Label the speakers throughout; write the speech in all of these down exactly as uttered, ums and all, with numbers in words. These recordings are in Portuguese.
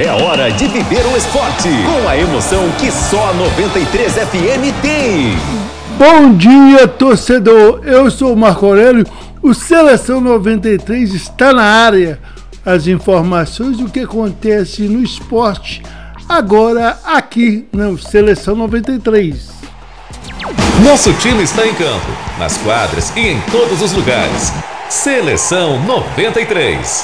Speaker 1: É hora de viver o esporte com a emoção que só a noventa e três F M tem.
Speaker 2: Bom dia, torcedor. Eu sou o Marco Aurélio. O Seleção noventa e três está na área. As informações do que acontece no esporte agora aqui no Seleção noventa e três.
Speaker 1: Nosso time está em campo, nas quadras e em todos os lugares. Seleção noventa e três.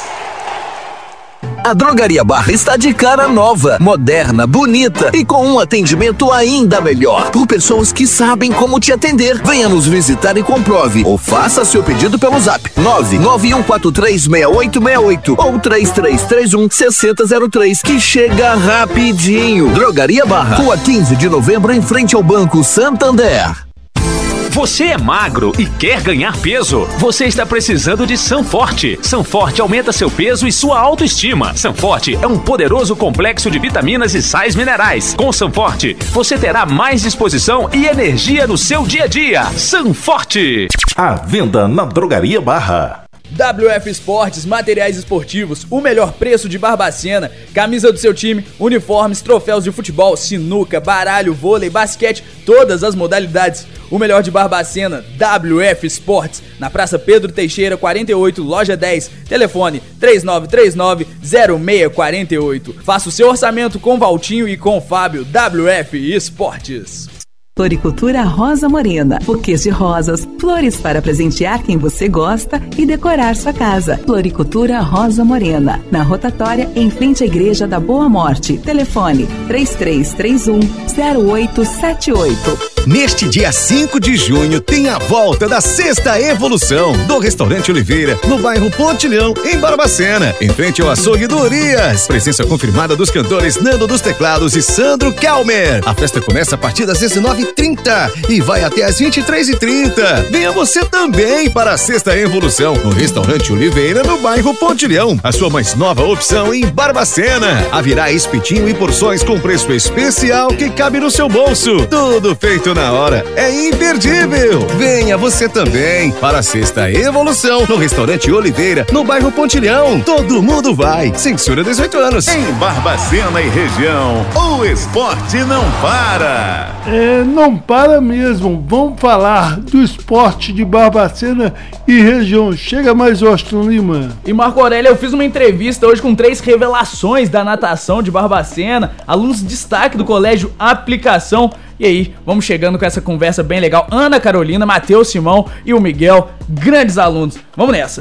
Speaker 3: A Drogaria Barra está de cara nova, moderna, bonita e com um atendimento ainda melhor. Por pessoas que sabem como te atender. Venha nos visitar e comprove. Ou faça seu pedido pelo zap nove nove um quatro três seis oito seis oito ou três três três um seis zero zero três, que chega rapidinho. Drogaria Barra, Rua quinze de novembro, em frente ao Banco Santander.
Speaker 4: Você é magro e quer ganhar peso? Você está precisando de Sanforte. Sanforte aumenta seu peso e sua autoestima. Sanforte é um poderoso complexo de vitaminas e sais minerais. Com Sanforte, você terá mais disposição e energia no seu dia a dia. Sanforte.
Speaker 1: À venda na Drogaria Barra.
Speaker 5: W F Esportes, materiais esportivos, o melhor preço de Barbacena, camisa do seu time, uniformes, troféus de futebol, sinuca, baralho, vôlei, basquete, todas as modalidades. O melhor de Barbacena, W F Esportes, na Praça Pedro Teixeira, quarenta e oito, loja dez, telefone três nove três nove zero seis quatro oito. Faça o seu orçamento com Valtinho e com Fábio. W F Esportes.
Speaker 6: Floricultura Rosa Morena, buquês de rosas, flores para presentear quem você gosta e decorar sua casa. Floricultura Rosa Morena, na rotatória em frente à Igreja da Boa Morte. Telefone três três três um zero oito sete oito.
Speaker 7: Neste dia cinco de junho tem a volta da Sexta Evolução do Restaurante Oliveira, no bairro Pontilhão, em Barbacena, em frente ao Açougue do Urias. Presença confirmada dos cantores Nando dos Teclados e Sandro Kelmer. A festa começa a partir das dezenove e trinta e vai até às vinte e três e trinta. Venha você também para a Sexta Evolução no Restaurante Oliveira, no bairro Pontilhão, a sua mais nova opção em Barbacena. Haverá espetinho e porções com preço especial que cabe no seu bolso. Tudo feito na hora, é imperdível. Venha você também para a Sexta Evolução no Restaurante Oliveira, no bairro Pontilhão. Todo mundo vai, censura dezoito anos.
Speaker 1: Em Barbacena e região, o esporte não para.
Speaker 2: É, não para mesmo. Vamos falar do esporte de Barbacena e região. Chega mais, Austin Lima.
Speaker 5: E Marco Aurélio, eu fiz uma entrevista hoje com três revelações da natação de Barbacena, alunos de destaque do Colégio Aplicação. E aí, vamos chegando com essa conversa bem legal. Ana Carolina, Matheus Simão e o Miguel, grandes alunos. Vamos nessa.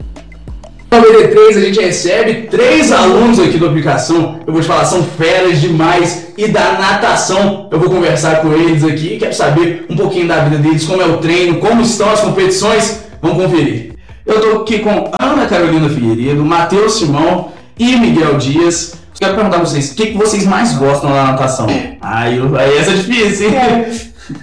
Speaker 5: No B D três a gente recebe três alunos aqui do Aplicação. Eu vou te falar, são feras demais. E da natação, eu vou conversar com eles aqui. Quero saber um pouquinho da vida deles, como é o treino, como estão as competições. Vamos conferir. Eu tô aqui com Ana Carolina Figueiredo, Matheus Simão e Miguel Dias. Quero perguntar pra vocês, o que, que vocês mais gostam da natação? Aí, aí essa é difícil, hein?
Speaker 8: É.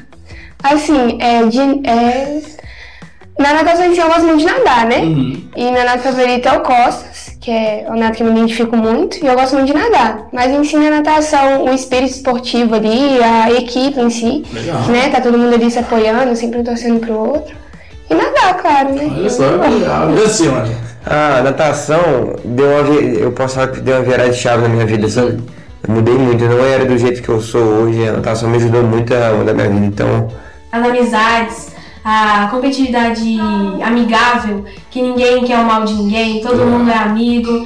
Speaker 8: Assim, é, de, é... na natação em si eu gosto muito de nadar, né? Uhum. E meu nado favorito é o Costas, que é o nado que eu me identifico muito, e eu gosto muito de nadar. Mas em si, na natação, o espírito esportivo ali, a equipe em si, legal, né? Tá todo mundo ali se apoiando, sempre um torcendo pro outro. E nadar, claro, né?
Speaker 5: Olha só, legal. E assim, olha.
Speaker 9: A natação, deu uma, eu posso falar que deu uma virada de chave na minha vida, sabe? Eu mudei muito, eu não era do jeito que eu sou hoje, a natação me ajudou muito a mudar minha vida, então...
Speaker 10: As amizades, a competitividade amigável, que ninguém quer o mal de ninguém, todo é. mundo é amigo,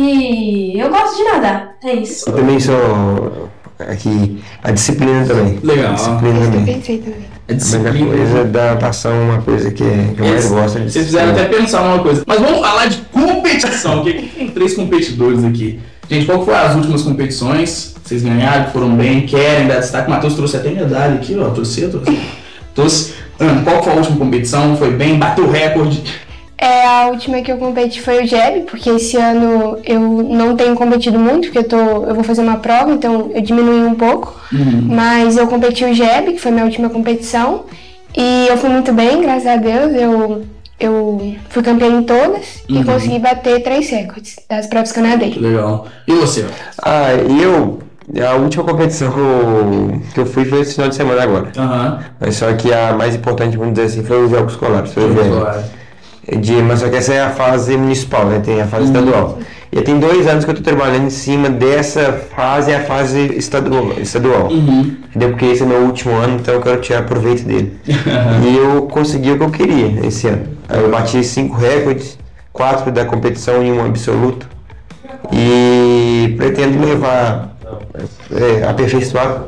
Speaker 10: e eu gosto de nadar, é isso.
Speaker 9: Eu também sou... aqui, a disciplina também.
Speaker 5: Legal.
Speaker 9: A disciplina também.
Speaker 8: Pensei também.
Speaker 5: A disciplina.
Speaker 9: A coisa da natação é uma coisa que, que eu mais gosto.
Speaker 5: Vocês fizeram até pensar numa coisa. Mas vamos falar de competição, que aqui tem três competidores aqui. Gente, qual foram as últimas competições? Vocês ganharam, foram bem, querem dar destaque? O Matheus trouxe até medalha aqui, ó. Trouxe, trouxe. trouxe. Ana, qual foi a última competição? Foi bem? Bateu o recorde?
Speaker 8: É, a última que eu competi foi o Jab, porque esse ano eu não tenho competido muito, porque eu, tô, eu vou fazer uma prova, então eu diminui um pouco. Uhum. Mas eu competi o Jab, que foi minha última competição, e eu fui muito bem, graças a Deus. Eu, eu fui campeã em todas uhum. e consegui bater três recordes das provas que eu nadei.
Speaker 5: Legal. E você?
Speaker 9: Ah, eu... A última competição que eu, que eu fui foi esse final de semana agora. Uhum. Mas só que a mais importante, vamos dizer assim, foi os Jogos Escolares. Foi o De, mas só que essa é a fase municipal, né? Tem a fase uhum. estadual. E tem dois anos que eu tô trabalhando em cima dessa fase, é a fase estadual. estadual. Uhum. Entendeu? Porque esse é meu último ano, então eu quero tirar proveito dele. Uhum. E eu consegui o que eu queria esse ano. Eu bati cinco recordes, quatro da competição e um absoluto. E pretendo levar, é, aperfeiçoar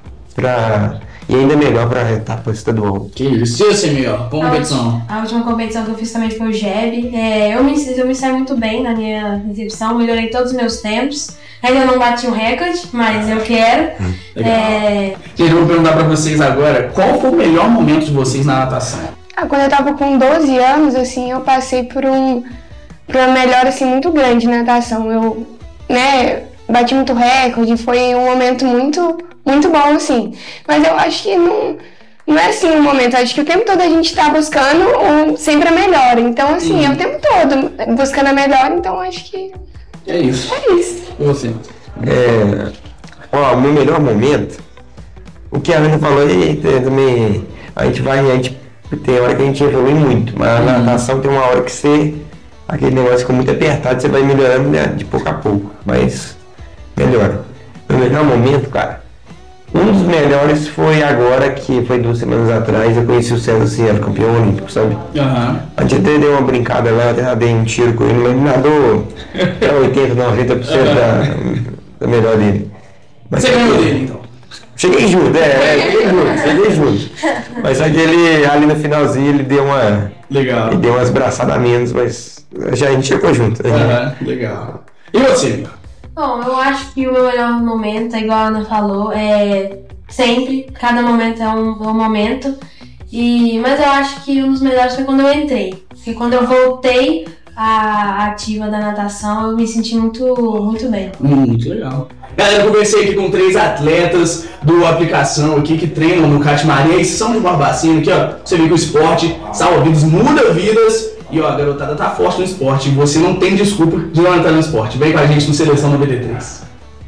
Speaker 9: para e ainda melhor para a etapa estadual.
Speaker 5: Que isso, e assim, melhor, competição?
Speaker 10: A, a última competição que eu fiz também foi o G E B. É, eu, me, eu me saí muito bem na minha exibição, melhorei todos os meus tempos. Ainda não bati um recorde, mas eu quero.
Speaker 5: Hum, é... Gente, eu vou perguntar para vocês agora, qual foi o melhor momento de vocês na natação?
Speaker 8: Ah, quando eu tava com doze anos, assim, eu passei por um, por uma melhora, assim, muito grande na natação. Eu, né, bati muito recorde, foi um momento muito... muito bom, assim. Mas eu acho que não, não é assim um momento. Eu acho que o tempo todo a gente tá buscando um, sempre a melhor. Então, assim, uhum. é o tempo todo buscando a melhor. Então, acho que...
Speaker 5: É isso.
Speaker 8: É isso.
Speaker 5: E você?
Speaker 9: É... Ó, o meu melhor momento... O que a Ana falou aí, também... A gente vai... A gente, tem hora que a gente evolui muito. Mas uhum. na natação tem uma hora que você... Aquele negócio fica muito apertado. Você vai melhorando, né, de pouco a pouco. Mas... Melhora. O melhor momento, cara... Um dos melhores foi agora, que foi duas semanas atrás, eu conheci o César Cielo, campeão olímpico, sabe? Uhum. A gente até deu uma brincada lá, até dei um tiro com ele, mas ele nadou até oitenta, noventa por cento uhum. da, da melhor dele. Mas
Speaker 5: você ganhou dele, então?
Speaker 9: Cheguei junto, é, é cheguei junto, cheguei junto. Mas só que ele, ali no finalzinho, ele deu uma...
Speaker 5: Legal.
Speaker 9: Ele deu umas braçadas a menos, mas já a gente chegou junto.
Speaker 5: Uhum. Legal. E você?
Speaker 10: Bom, eu acho que o meu melhor momento, igual a Ana falou, é sempre, cada momento é um, é um momento, e, mas eu acho que um dos melhores foi quando eu entrei, porque quando eu voltei à ativa da natação, eu me senti muito, muito bem.
Speaker 5: Muito legal. Galera, eu conversei aqui com três atletas do Aplicação aqui que treinam no Catimaria e são de Barbacena, aqui ó, você vê que o esporte salva vidas, muda vidas. E ó, a garotada tá forte no esporte. E você não tem desculpa de não entrar no esporte. Vem com a gente no Seleção noventa e três.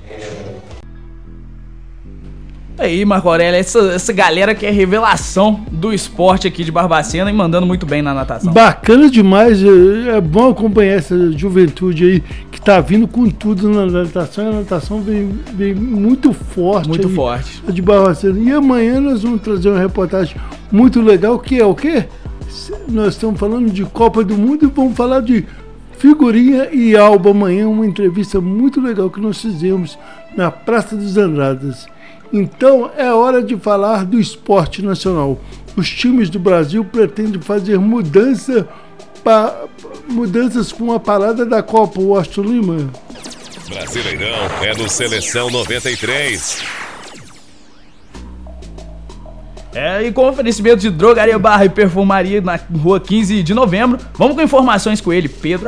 Speaker 5: Aí, Marco Aurélio, essa, essa galera que é revelação do esporte aqui de Barbacena e mandando muito bem na natação.
Speaker 2: Bacana demais. É bom acompanhar essa juventude aí que tá vindo com tudo na natação. A natação vem, vem muito forte.
Speaker 5: Muito
Speaker 2: aí,
Speaker 5: forte.
Speaker 2: De Barbacena. E amanhã nós vamos trazer uma reportagem muito legal, que é o quê? Nós estamos falando de Copa do Mundo e vamos falar de Figurinha e Alba amanhã, uma entrevista muito legal que nós fizemos na Praça dos Andradas. Então é hora de falar do esporte nacional. Os times do Brasil pretendem fazer mudança pa, mudanças com a parada da Copa, Washington Lima.
Speaker 1: Brasileirão é do Seleção noventa e três.
Speaker 5: É, e com oferecimento de Drogaria Barra e Perfumaria na rua quinze de novembro, vamos com informações com ele, Pedro